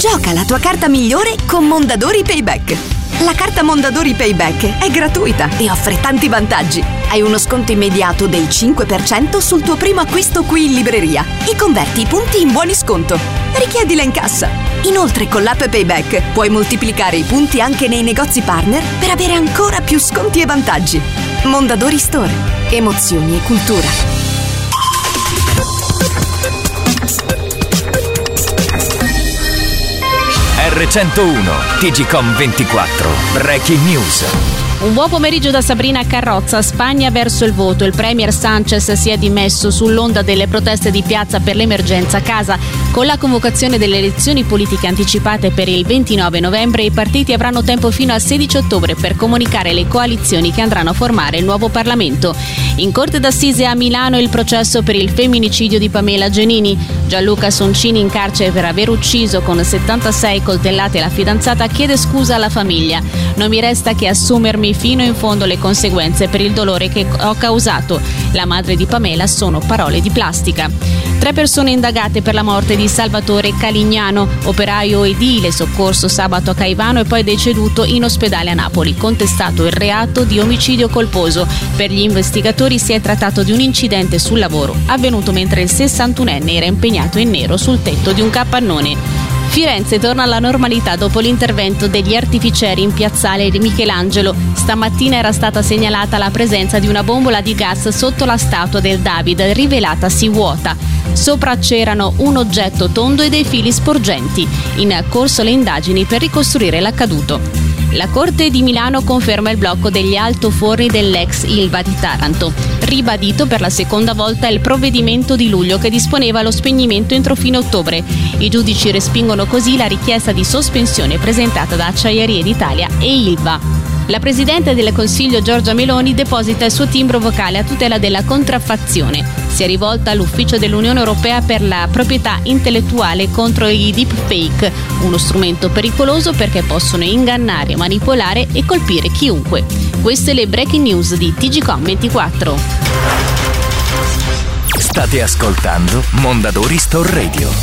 Gioca la tua carta migliore con Mondadori Payback. La carta Mondadori Payback è gratuita e offre tanti vantaggi. Hai uno sconto immediato del 5% sul tuo primo acquisto qui in libreria e converti i punti in buoni sconto. Richiedila in cassa. Inoltre con l'app Payback puoi moltiplicare i punti anche nei negozi partner per avere ancora più sconti e vantaggi. Mondadori Store. Emozioni e cultura. R101 TGcom 24 Breaking News. Un buon pomeriggio da Sabrina Carrozza. Spagna verso il voto. Il premier Sánchez si è dimesso sull'onda delle proteste di piazza per l'emergenza casa. Con la convocazione delle elezioni politiche anticipate per il 29 novembre, i partiti avranno tempo fino al 16 ottobre per comunicare le coalizioni che andranno a formare il nuovo Parlamento. In Corte d'Assise a Milano il processo per il femminicidio di Pamela Genini. Gianluca Soncini, in carcere per aver ucciso con 76 coltellate la fidanzata, chiede scusa alla famiglia. Non mi resta che assumermi fino in fondo le conseguenze per il dolore che ho causato. La madre di Pamela sono parole di plastica. 3 persone indagate per la morte di Salvatore Calignano, operaio edile soccorso sabato a Caivano e poi deceduto in ospedale a Napoli. Contestato il reato di omicidio colposo. Per gli investigatori si è trattato di un incidente sul lavoro avvenuto mentre il 61enne era impegnato in nero sul tetto di un capannone. Firenze torna alla normalità dopo l'intervento degli artificieri in piazzale di Michelangelo. Stamattina era stata segnalata la presenza di una bombola di gas sotto la statua del David, rivelatasi vuota. Sopra c'erano un oggetto tondo e dei fili sporgenti. In corso le indagini per ricostruire l'accaduto. La Corte di Milano conferma il blocco degli altoforni dell'ex Ilva di Taranto. Ribadito per la seconda volta il provvedimento di luglio che disponeva lo spegnimento entro fine ottobre. I giudici respingono così la richiesta di sospensione presentata da Acciaierie d'Italia e Ilva. La Presidente del Consiglio Giorgia Meloni deposita il suo timbro vocale a tutela della contraffazione. Si è rivolta all'Ufficio dell'Unione Europea per la proprietà intellettuale contro i deepfake, uno strumento pericoloso perché possono ingannare, manipolare e colpire chiunque. Queste le breaking news di TGcom 24. State ascoltando Mondadori Store Radio.